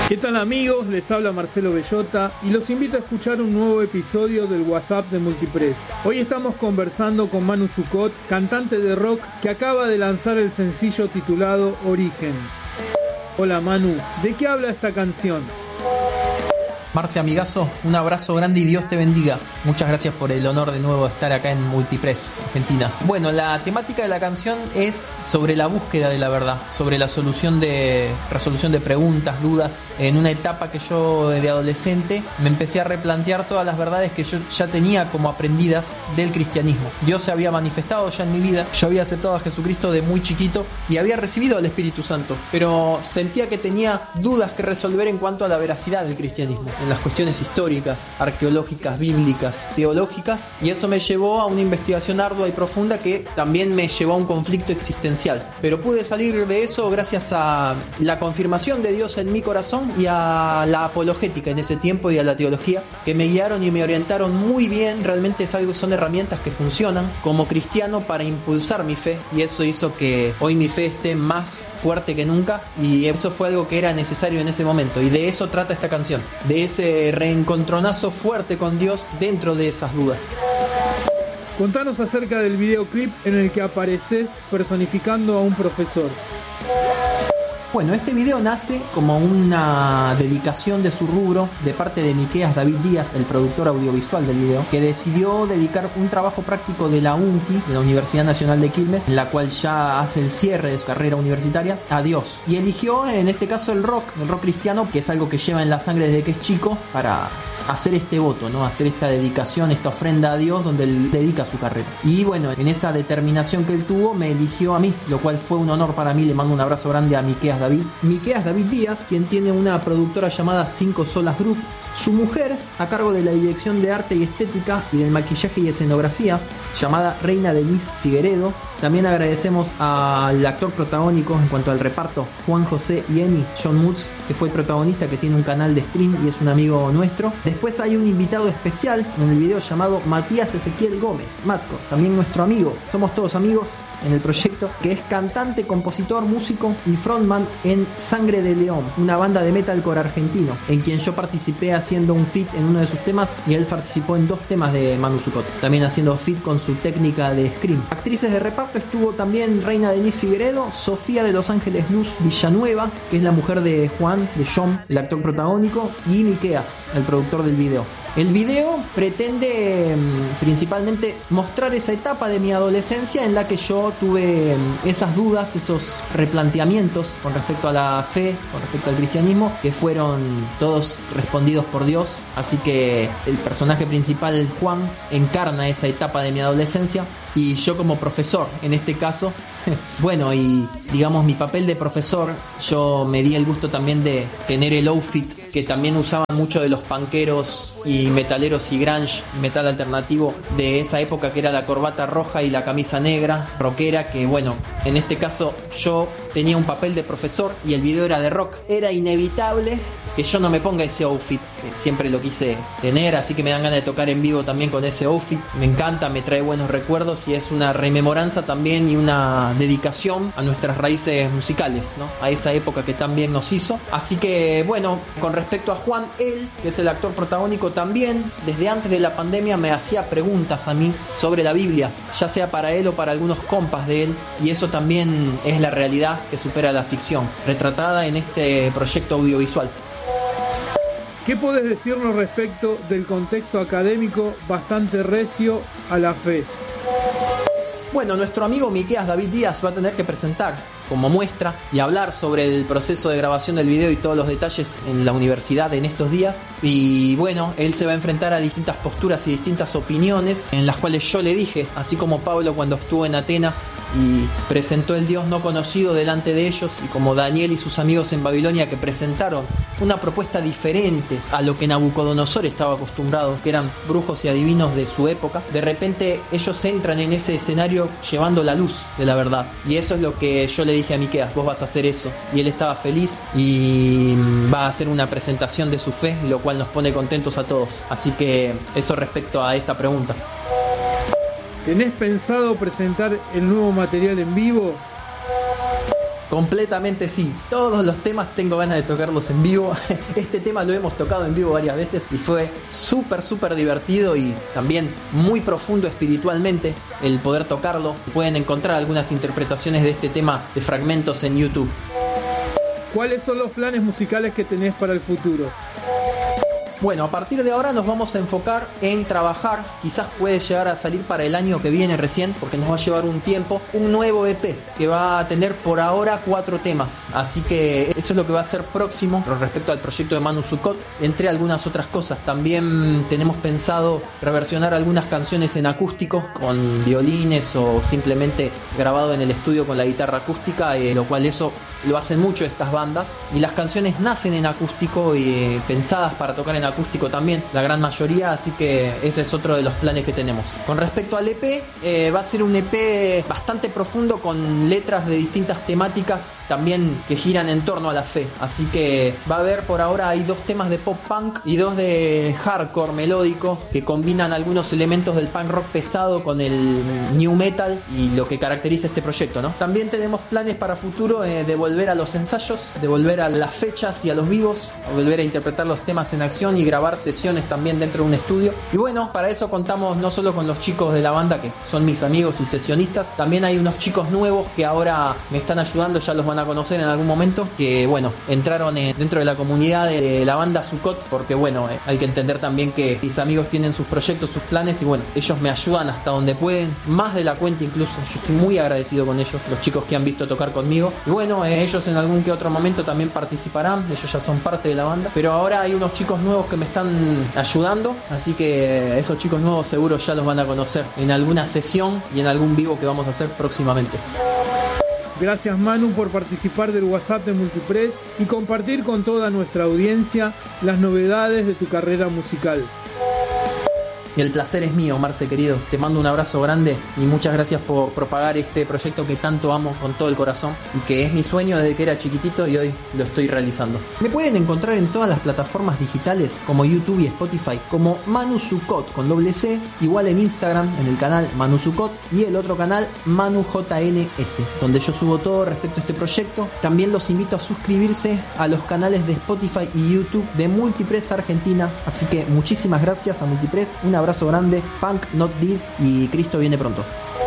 ¿Qué tal amigos? Les habla Marcelo Bellota y los invito a escuchar un nuevo episodio del WhatsApp de Multipress. Hoy estamos conversando con Manu Zucot, cantante de rock que acaba de lanzar el sencillo titulado Origen. Hola Manu, ¿de qué habla esta canción? Marce, amigazo, un abrazo grande y Dios te bendiga. Muchas gracias por el honor de nuevo de estar acá en Multipress, Argentina. Bueno, la temática de la canción es sobre la búsqueda de la verdad, sobre la resolución de preguntas, dudas. En una etapa que yo de adolescente me empecé a replantear todas las verdades que yo ya tenía como aprendidas del cristianismo. Dios se había manifestado ya en mi vida, yo había aceptado a Jesucristo de muy chiquito y había recibido al Espíritu Santo, pero sentía que tenía dudas que resolver en cuanto a la veracidad del cristianismo, en las cuestiones históricas, arqueológicas, bíblicas, teológicas, y eso me llevó a una investigación ardua y profunda que también me llevó a un conflicto existencial. Pero pude salir de eso gracias a la confirmación de Dios en mi corazón y a la apologética en ese tiempo y a la teología que me guiaron y me orientaron muy bien. Realmente son herramientas que funcionan como cristiano para impulsar mi fe, y eso hizo que hoy mi fe esté más fuerte que nunca, y eso fue algo que era necesario en ese momento, y de eso trata esta canción, de ese reencontronazo fuerte con Dios dentro de esas dudas. Contanos acerca del videoclip en el que apareces personificando a un profesor. Bueno, este video nace como una dedicación de su rubro de parte de Miqueas David Díaz, el productor audiovisual del video, que decidió dedicar un trabajo práctico de la UNTI, de la Universidad Nacional de Quilmes, en la cual ya hace el cierre de su carrera universitaria, a Dios. Y eligió en este caso el rock cristiano, que es algo que lleva en la sangre desde que es chico, para hacer este voto, ¿no? Hacer esta dedicación, esta ofrenda a Dios donde él dedica su carrera. Y bueno, en esa determinación que él tuvo, me eligió a mí, lo cual fue un honor para mí. Le mando un abrazo grande a Miqueas David Díaz, quien tiene una productora llamada 5 Solas Group. Su mujer, a cargo de la dirección de arte y estética y del maquillaje y escenografía, llamada Reina Denise Figueredo. También agradecemos al actor protagónico en cuanto al reparto, Juan José y Eni, John Mutz, que fue el protagonista, que tiene un canal de stream y es un amigo nuestro. Después hay un invitado especial en el video llamado Matías Ezequiel Gómez, Matco, también nuestro amigo. Somos todos amigos en el proyecto, que es cantante, compositor, músico y frontman en Sangre de León, una banda de metalcore argentino, en quien yo participé haciendo un feat en uno de sus temas, y él participó en 2 temas de Manu Zucot, también haciendo feat con su técnica de scream. Actrices de reparto estuvo también Reina Denise Figueredo, Sofía de Los Ángeles Luz Villanueva, que es la mujer de Juan, de John, el actor protagónico, y Miqueas, el productor del video. El video pretende principalmente mostrar esa etapa de mi adolescencia en la que yo tuve esas dudas, esos replanteamientos con respecto a la fe, con respecto al cristianismo, que fueron todos respondidos por Dios. Así que el personaje principal, Juan, encarna esa etapa de mi adolescencia, y yo como profesor, en este caso, bueno, y digamos mi papel de profesor, yo me di el gusto también de tener el outfit que también usaban mucho de los punkeros y metaleros y grunge, metal alternativo de esa época, que era la corbata roja y la camisa negra, rockera, que bueno, en este caso yo tenía un papel de profesor y el video era de rock. Era inevitable que yo no me ponga ese outfit, que siempre lo quise tener, así que me dan ganas de tocar en vivo también con ese outfit. Me encanta, me trae buenos recuerdos y es una rememoranza también y una dedicación a nuestras raíces musicales, ¿no? A esa época que tan bien nos hizo. Así que bueno, con respecto a Juan, él, que es el actor protagónico, también desde antes de la pandemia me hacía preguntas a mí sobre la Biblia, ya sea para él o para algunos compas de él, y eso también es la realidad que supera la ficción, retratada en este proyecto audiovisual. ¿Qué podés decirnos respecto del contexto académico bastante recio a la fe? Bueno, nuestro amigo Miqueas David Díaz va a tener que presentar como muestra y hablar sobre el proceso de grabación del video y todos los detalles en la universidad en estos días. Y bueno, él se va a enfrentar a distintas posturas y distintas opiniones, en las cuales yo le dije, así como Pablo cuando estuvo en Atenas y presentó el Dios no conocido delante de ellos, y como Daniel y sus amigos en Babilonia, que presentaron una propuesta diferente a lo que Nabucodonosor estaba acostumbrado, que eran brujos y adivinos de su época. De repente ellos entran en ese escenario llevando la luz de la verdad, y eso es lo que yo le dije a Miqueas: vos vas a hacer eso. Y él estaba feliz y va a hacer una presentación de su fe, lo cual nos pone contentos a todos. Así que eso respecto a esta pregunta. ¿Tenés pensado presentar el nuevo material en vivo? Completamente sí, todos los temas tengo ganas de tocarlos en vivo. Este tema lo hemos tocado en vivo varias veces y fue súper divertido y también muy profundo espiritualmente el poder tocarlo. Pueden encontrar algunas interpretaciones de este tema de fragmentos en YouTube. ¿Cuáles son los planes musicales que tenés para el futuro? Bueno, a partir de ahora nos vamos a enfocar en trabajar, quizás puede llegar a salir para el año que viene recién, porque nos va a llevar un tiempo, un nuevo EP que va a tener por ahora 4 temas, así que eso es lo que va a ser próximo respecto al proyecto de Manu Zucot, entre algunas otras cosas. También tenemos pensado reversionar algunas canciones en acústico con violines o simplemente grabado en el estudio con la guitarra acústica, lo cual eso lo hacen mucho estas bandas, y las canciones nacen en acústico y pensadas para tocar en acústico también, la gran mayoría, así que ese es otro de los planes que tenemos. Con respecto al EP, va a ser un EP bastante profundo con letras de distintas temáticas también que giran en torno a la fe, así que va a haber por ahora hay 2 temas de pop punk y 2 de hardcore melódico que combinan algunos elementos del punk rock pesado con el new metal y lo que caracteriza este proyecto, ¿no? También tenemos planes para futuro de volver a los ensayos, de volver a las fechas y a los vivos, a volver a interpretar los temas en acción y grabar sesiones también dentro de un estudio. Y bueno, para eso contamos no solo con los chicos de la banda que son mis amigos y sesionistas, también hay unos chicos nuevos que ahora me están ayudando, ya los van a conocer en algún momento, que bueno, entraron dentro de la comunidad de la banda Zucot, porque bueno, hay que entender también que mis amigos tienen sus proyectos, sus planes, y bueno, ellos me ayudan hasta donde pueden, más de la cuenta incluso. Yo estoy muy agradecido con ellos, los chicos que han visto tocar conmigo, y bueno, ellos en algún que otro momento también participarán, ellos ya son parte de la banda, pero ahora hay unos chicos nuevos que me están ayudando, así que esos chicos nuevos seguro ya los van a conocer en alguna sesión y en algún vivo que vamos a hacer próximamente. Gracias Manu por participar del WhatsApp de Multipress y compartir con toda nuestra audiencia las novedades de tu carrera musical. Y el placer es mío, Marce querido. Te mando un abrazo grande y muchas gracias por propagar este proyecto que tanto amo con todo el corazón y que es mi sueño desde que era chiquitito y hoy lo estoy realizando. Me pueden encontrar en todas las plataformas digitales como YouTube y Spotify como Manu Zucot con doble C, igual en Instagram en el canal Manu Zucot y el otro canal Manu JNS, donde yo subo todo respecto a este proyecto. También los invito a suscribirse a los canales de Spotify y YouTube de Multipress Argentina, así que muchísimas gracias a Multipress, un abrazo grande, Punk Not Dead y Cristo viene pronto.